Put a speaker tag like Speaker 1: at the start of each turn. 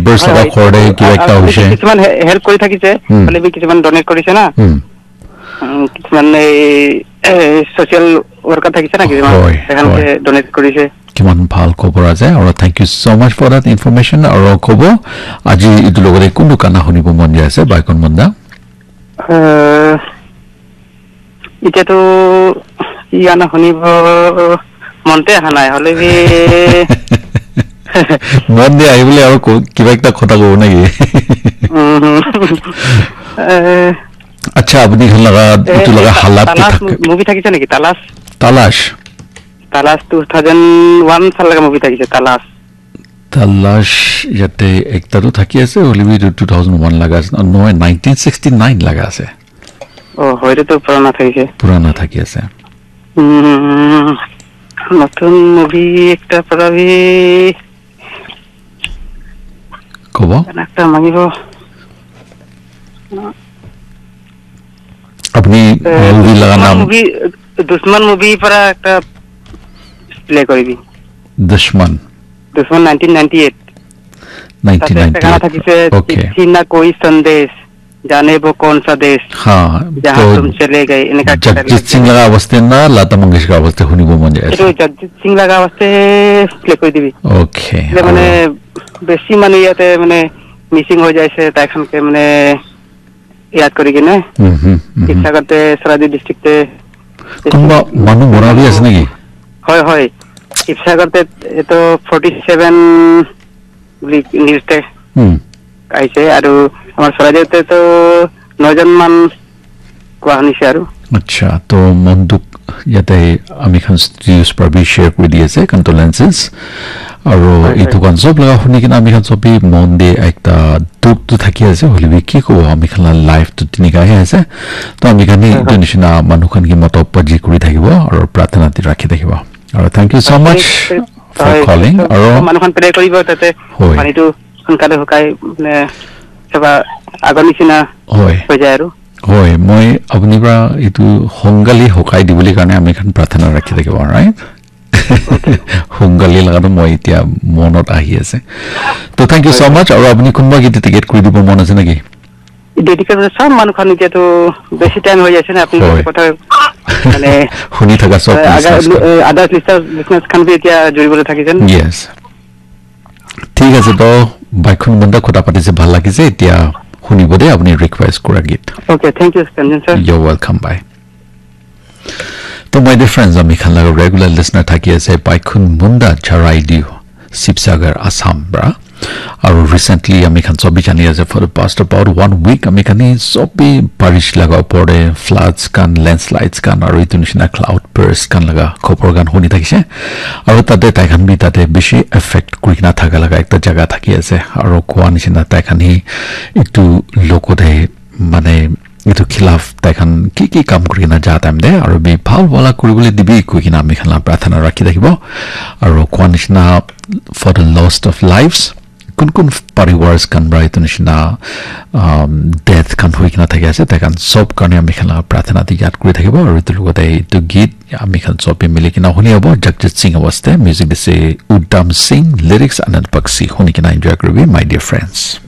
Speaker 1: neighbours বা খৰদে কিবা একটা হৈছে
Speaker 2: কিছুমান হেল্প কৰি থাকিছে মানে কিছুমান ডোনেট কৰিছে না কিছুমান এই সোশ্যাল ওয়ার্কার থাকিছে না কিছুমান এখানকে ডোনেট কৰিছে
Speaker 1: কিমান ভাল খবৰ আছে আৰু thank U so mass for that information আৰু কব আজি ইটো লগতে কোনটো গানা শুনিব মন যায় আছে বাইকন মন্দা
Speaker 2: এতিয়াতো ই গানা শুনিব মনতে অহা নাই হলে
Speaker 1: মন দিয়ে আহিবলে আৰু কিবা একটা কথা কব নেকি আচ্ছা আপনি লাগা ইটো লাগা হালাত
Speaker 2: মুভি থাকিছে নেকি তালাশ 2001 সাল লাগা মুভি থাকিছে তালাশ
Speaker 1: ইয়াতে একটাটো থাকি আছে হলিউড 2001 লাগা আছে নহয় 1969 লাগা আছে
Speaker 2: ও হয়তো তো পুরানা
Speaker 1: থাকি আছে
Speaker 2: নতুন মুভি একটা পড়াবি
Speaker 1: কব
Speaker 2: একটা মাগিব
Speaker 1: আপনি মুভি লাগা নাম
Speaker 2: দুশ্মন মুভি পড়া একটা প্লে করবি
Speaker 1: दुश्मन
Speaker 2: 1998 ओके चिट्ठी ना कोई संदेश जाने वो कौन सा देश
Speaker 1: हां
Speaker 2: जहां तुम चले गए इनका
Speaker 1: जगजीत सिंह लगा अवस्था ना लता मंगेशकर अवस्था हुनिबो मन जाय
Speaker 2: तो जगजीत सिंह लगा अवस्था प्ले कर दिबी
Speaker 1: ओके
Speaker 2: माने बेसी माने याते माने मिसिंग हो जायसे ताखन के माने याद करी के ना इच्छा करते सरादी डिस्ट्रिक्ट
Speaker 1: कोनबा मानु मोराबी আছে নাকি
Speaker 2: হয় হয় ইচ্ছা করতে তো 47 নিউজতে আইছে আৰু আমাৰ সৰাজতে তো 9 জন মান কোৱানিছে আৰু
Speaker 1: আচ্ছা তো মন্দুক ইয়াতে আমি খান স্টুডিওস पर भी शेयर কৰি দিয়েছে কন্ডোলেন্সেস আৰু ইটো গান সব লাগা শুনি কিনা আমি খান সবই মন দিয়ে একটা দুখ তো থাকি আছে হলিবি কি কো আমি খান লাইফ তো তিনিকাহে আছে তো আমি খানি ইন্টারনেশনাল মানুখান কি মত উপজি কৰি থাকিব আৰু প্ৰাৰ্থনা দি ৰাখি থাকিব আৰু thank U so mass for calling আৰু
Speaker 2: মানুখান প্ৰে কৰিব তাতে পানীটো সোনকালে শুকাই মানে সেবা আগনিছিনা হৈ যায় আৰু
Speaker 1: হয় মই আপুনি পৰা ইটো সংগালি হকাই দিবলি কাৰণে আমি খান প্ৰাৰ্থনা ৰাখি থাকিব ৰাইট সংগালি লাগানো মই এতিয়া মনত আহি আছে তো থ্যাংক ইউ সো মাচ আৰু আপুনি কোনবা গীত টিকেট কৰি দিব মন আছে নেকি
Speaker 2: ডেডিকেট সব মানুহ খান এতিয়া তো বেছি টাইম হৈ যাইছে না আপুনি কথা মানে
Speaker 1: শুনি থাকা সব
Speaker 2: আদার লিসনার্স খান বি এতিয়া জড়িবলৈ থাকিছেন
Speaker 1: ইয়েস ঠিক আছে তো বাইখন মন্দা কথা পাতিছে ভাল লাগিছে এতিয়া শুনিব দে আপুনি ৰিকোয়েস্ট কৰা গীত
Speaker 2: okay thank U স্পেন্ডন sir
Speaker 1: U welcome বাই তো মাই ডিয়ার ফ্রেন্ডস আমি খান লাগা রেগুলার লিসনার থাকি আছে বাইখন মন্দা চাৰাই দিও শিৱসাগৰ আসাম ব্ৰা আৰু ৰিসেন্টলি আমি খান সবই জানি আছে for the past about 1 week আমি খানি সবই বাৰিশ লাগা পৰে ফ্লাডস কান ল্যান্ডস্লাইডস কান আৰু ইতুনিনা ক্লাউড বাৰ্স্ট কান লাগা খবৰ গান শুনি থাকিছে আৰু তাতে তাইখান বি তাতে বেছি এফেক্ট কৰি না থাকা লাগা একটা জায়গা থাকি আছে আৰু কোৱা নিচিনা তাইখানি ইটো লোকতে মানে ইটো খিলাফ তাইখান কি কাম কৰি না যা টাইম দে আৰু বি ভাল বলা কৰিবলৈ দিবি কৈ কিনা আমি খান প্ৰাৰ্থনা ৰাখি থাকিব আৰু কোৱা নিচিনা for the lost of lives কোন পৰিৱাৰস কান ব্ৰাইট নিচিনা ডেথ কান হৈ কিনা থাকি আছে তাইখান সব কাৰণে আমি খান প্ৰাৰ্থনা দি ইয়াত কৰি থাকিব আৰু ইটো লগতে ইটো গীত আমি খান সবে মিলি কিনা শুনি হ'ব জগজিত সিং অৱস্থা মিউজিক দিছে উদ্দাম সিং লিৰিক্স আনন্দ বক্সি শুনি কিনা এনজয় কৰিবি মাই ডিয়াৰ ফ্ৰেণ্ডছ